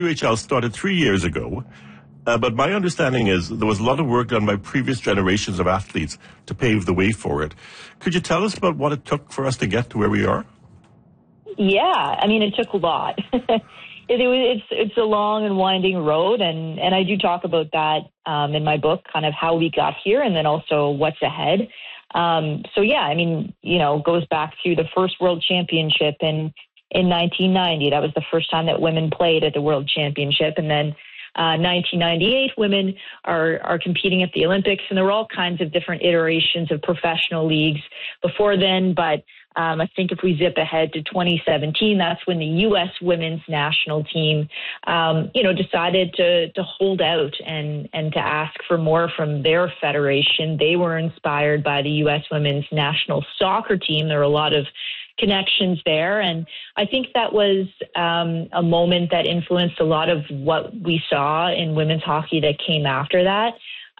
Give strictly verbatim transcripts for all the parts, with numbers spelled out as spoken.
W H L started three years ago, uh, but my understanding is there was a lot of work done by previous generations of athletes to pave the way for it. Could you tell us about what it took for us to get to where we are? Yeah, I mean, it took a lot. it, it, it's it's a long and winding road, and, and I do talk about that um, in my book, kind of how we got here and then also what's ahead. Um, so, yeah, I mean, you know, goes back to the first World Championship in, in nineteen ninety. That was the first time that women played at the World Championship. And then uh, nineteen ninety-eight, women are, are competing at the Olympics. And there were all kinds of different iterations of professional leagues before then. But um, I think if we zip ahead to twenty seventeen, that's when the U S women's national team, um, you know, decided to, to hold out and, and to ask for more from their federation. They were inspired by the U S women's national soccer team. There were a lot of connections there. And I think that was um, a moment that influenced a lot of what we saw in women's hockey that came after that.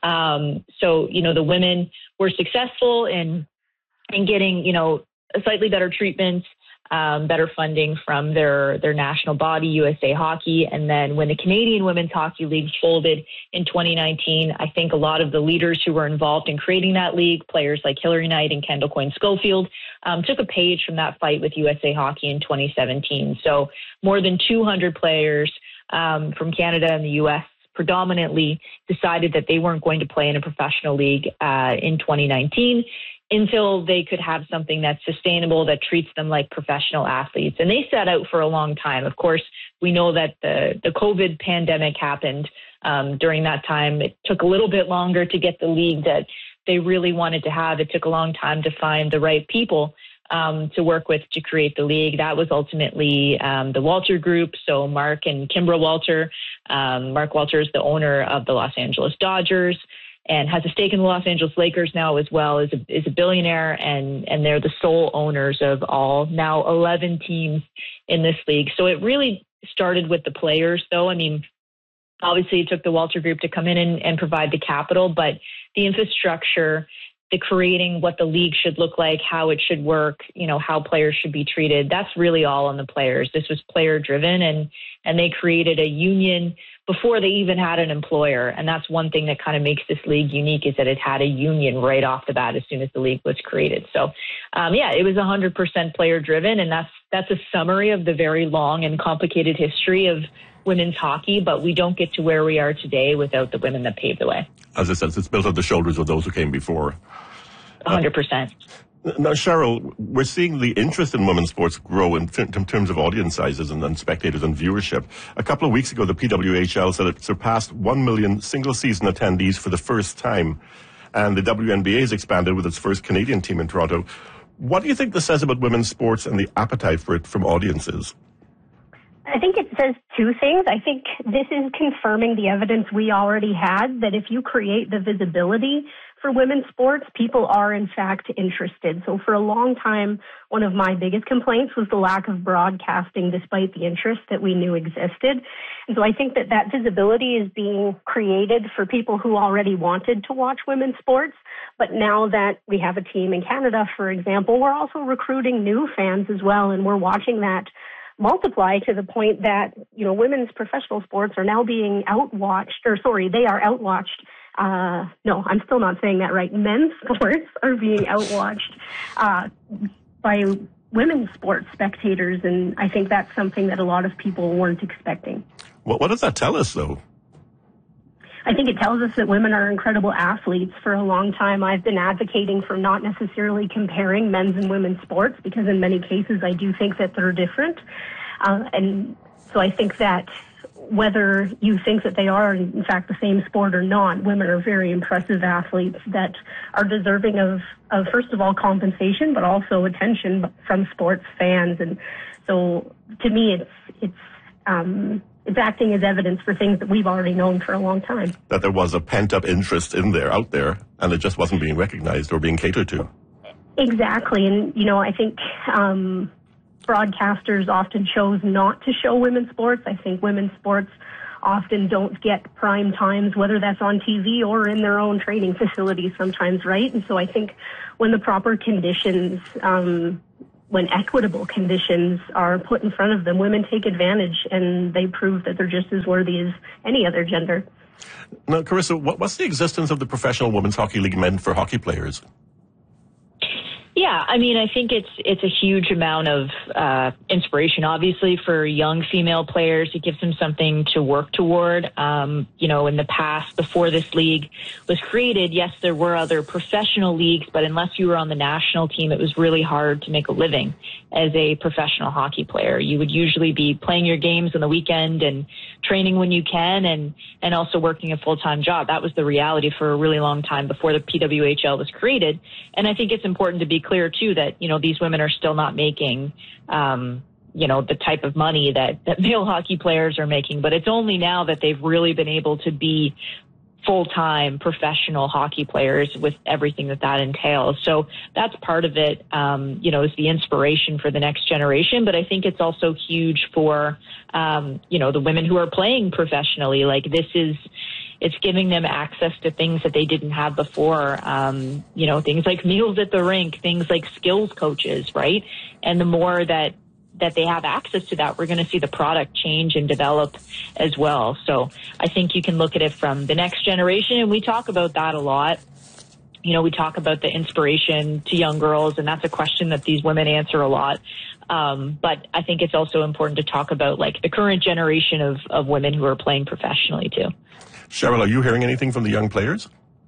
Um, so, you know, the women were successful in, in getting, you know, a slightly better treatment, um, better funding from their, their national body, U S A Hockey. And then when the Canadian Women's Hockey League folded in twenty nineteen, I think a lot of the leaders who were involved in creating that league, players like Hilary Knight and Kendall Coyne-Schofield, um, took a page from that fight with U S A Hockey in twenty seventeen. So more than two hundred players um, from Canada and the U S predominantly decided that they weren't going to play in a professional league uh, in twenty nineteen. Until they could have something that's sustainable, that treats them like professional athletes. And they set out for a long time. Of course, we know that the, the COVID pandemic happened um, during that time. It took a little bit longer to get the league that they really wanted to have. It took a long time to find the right people um, to work with to create the league. That was ultimately um, the Walter Group. So Mark and Kimbra Walter. Um, Mark Walter is the owner of the Los Angeles Dodgers and has a stake in the Los Angeles Lakers now as well, is a, is a billionaire, and, and they're the sole owners of all now eleven teams in this league. So it really started with the players, though. I mean, obviously it took the Walter Group to come in and, and provide the capital, but the infrastructure, the creating what the league should look like, how it should work, you know, how players should be treated, that's really all on the players. This was player driven, and, and they created a union before they even had an employer. And that's one thing that kind of makes this league unique, is that it had a union right off the bat as soon as the league was created. So, um, yeah, it was one hundred percent player driven. And that's that's a summary of the very long and complicated history of women's hockey. But we don't get to where we are today without the women that paved the way. As I said, it's built on the shoulders of those who came before. one hundred percent. Uh, Now, Cheryl, we're seeing the interest in women's sports grow in, t- in terms of audience sizes and, and spectators and viewership. A couple of weeks ago, the P W H L said it surpassed one million single-season attendees for the first time, and the W N B A has expanded with its first Canadian team in Toronto. What do you think this says about women's sports and the appetite for it from audiences? I think it says two things. I think this is confirming the evidence we already had, that if you create the visibility for women's sports, people are in fact interested. So for a long time, one of my biggest complaints was the lack of broadcasting despite the interest that we knew existed. And so I think that that visibility is being created for people who already wanted to watch women's sports. But now that we have a team in Canada, for example, we're also recruiting new fans as well, and we're watching that multiply to the point that, you know, women's professional sports are now being outwatched, or sorry, they are outwatched. Uh, no, I'm still not saying that right. Men's sports are being outwatched uh, by women's sports spectators, and I think that's something that a lot of people weren't expecting. Well, what does that tell us, though? I think it tells us that women are incredible athletes. For a long time, I've been advocating for not necessarily comparing men's and women's sports, because in many cases I do think that they're different. Uh, and so I think that whether you think that they are, in fact, the same sport or not, women are very impressive athletes that are deserving of, of first of all, compensation, but also attention from sports fans. And so to me, it's, it's, um, it's acting as evidence for things that we've already known for a long time. That there was a pent-up interest in there, out there, and it just wasn't being recognized or being catered to. Exactly. And, you know, I think um, broadcasters often chose not to show women's sports. I think women's sports often don't get prime times, whether that's on T V or in their own training facilities sometimes, right? And so I think when the proper conditions um when equitable conditions are put in front of them, women take advantage and they prove that they're just as worthy as any other gender. Now, Carissa, what, what's the existence of the Professional Women's Hockey League meant for hockey players? Yeah, I mean, I think it's it's a huge amount of uh, inspiration, obviously, for young female players. It gives them something to work toward. Um, you know, in the past, before this league was created, yes, there were other professional leagues, but unless you were on the national team, it was really hard to make a living as a professional hockey player. You would usually be playing your games on the weekend and training when you can, and, and also working a full-time job. That was the reality for a really long time before the P W H L was created. And I think it's important to be clear, too, that, you know, these women are still not making, um, you know, the type of money that, that male hockey players are making. But it's only now that they've really been able to be full-time professional hockey players with everything that that entails. So that's part of it, um, you know, is the inspiration for the next generation. But I think it's also huge for, um, you know, the women who are playing professionally. Like, this is, it's giving them access to things that they didn't have before, um, you know, things like meals at the rink, things like skills coaches, right? And the more that that they have access to that, we're going to see the product change and develop as well. So I think you can look at it from the next generation, and we talk about that a lot. You know, we talk about the inspiration to young girls, and that's a question that these women answer a lot. Um, but I think it's also important to talk about, like, the current generation of, of women who are playing professionally, too. Cheryl, are you hearing anything from the young players?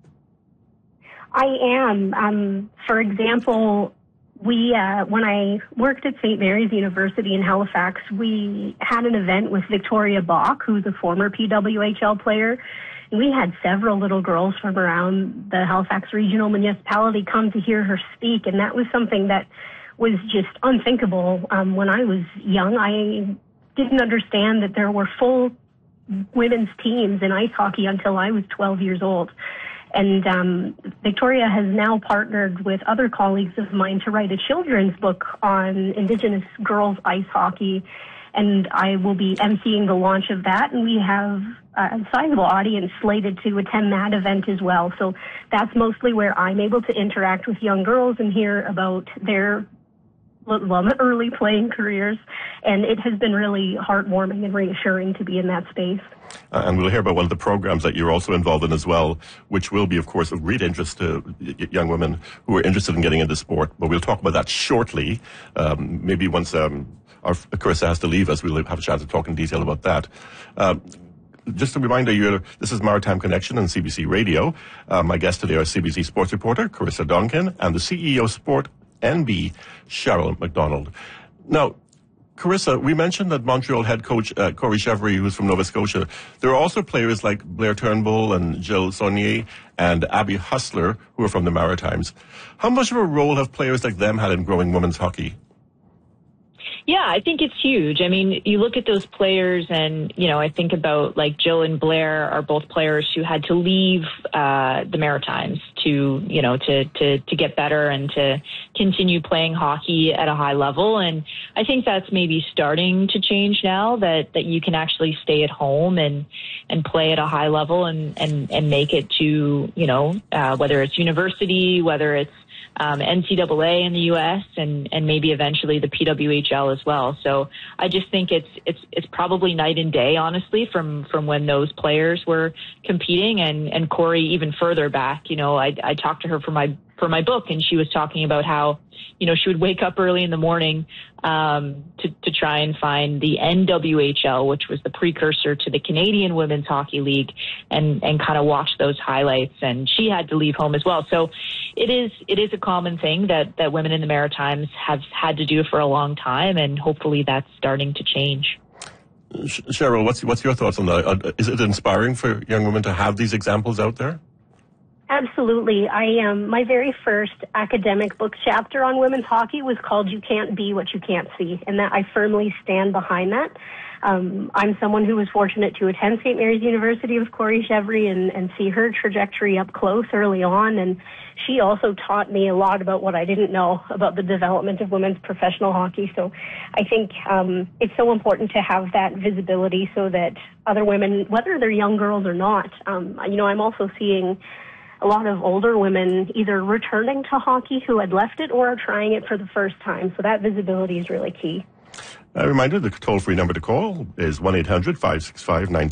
I am. Um, for example, we uh, when I worked at Saint Mary's University in Halifax, we had an event with Victoria Bach, who's a former P W H L player. And we had several little girls from around the Halifax Regional Municipality come to hear her speak, and that was something that was just unthinkable. Um, when I was young, I didn't understand that there were full women's teams in ice hockey until I was twelve years old. And um, Victoria has now partnered with other colleagues of mine to write a children's book on Indigenous girls ice hockey. And I will be emceeing the launch of that. And we have a sizable audience slated to attend that event as well. So that's mostly where I'm able to interact with young girls and hear about their well, early playing careers. And it has been really heartwarming and reassuring to be in that space. Uh, and we'll hear about one of the programs that you're also involved in as well, which will be, of course, of great interest to y- young women who are interested in getting into sport. But we'll talk about that shortly. Um, maybe once um, our Carissa has to leave us, we'll have a chance to talk in detail about that. Um, Just a reminder, you're, this is Maritime Connection on C B C Radio. Uh, my guests today are C B C sports reporter Carissa Duncan and the C E O of Sport N B, Cheryl McDonald. Now, Carissa, we mentioned that Montreal head coach uh, Corey Chevry, who's from Nova Scotia. There are also players like Blair Turnbull and Jill Saunier and Abby Hustler, who are from the Maritimes. How much of a role have players like them had in growing women's hockey? Yeah, I think it's huge. I mean, you look at those players and, you know, I think about like Jill and Blair are both players who had to leave uh, the Maritimes to, you know, to, to, to get better and to continue playing hockey at a high level. And I think that's maybe starting to change now that, that you can actually stay at home and, and play at a high level and, and, and make it to, you know, uh, whether it's university, whether it's Um, N C double A in the U S and, and maybe eventually the P W H L as well. So I just think it's it's it's probably night and day, honestly, from, from when those players were competing and, and Corey even further back. You know, I I talked to her for my for my book, and she was talking about how, you know, she would wake up early in the morning um, to, to try and find the N W H L, which was the precursor to the Canadian Women's Hockey League, and, and kind of watch those highlights. And she had to leave home as well. So it is it is a common thing that, that women in the Maritimes have had to do for a long time, and hopefully that's starting to change. Cheryl, what's what's your thoughts on that? Is it inspiring for young women to have these examples out there? Absolutely. I um, my very first academic book chapter on women's hockey was called "You Can't Be What You Can't See," and that I firmly stand behind that. Um, I'm someone who was fortunate to attend Saint Mary's University with Corey Chevry and, and see her trajectory up close early on, and she also taught me a lot about what I didn't know about the development of women's professional hockey. So I think um, it's so important to have that visibility so that other women, whether they're young girls or not, um, you know, I'm also seeing a lot of older women either returning to hockey who had left it or are trying it for the first time. So that visibility is really key. A reminder, the toll-free number to call is one eight hundred five six five one nine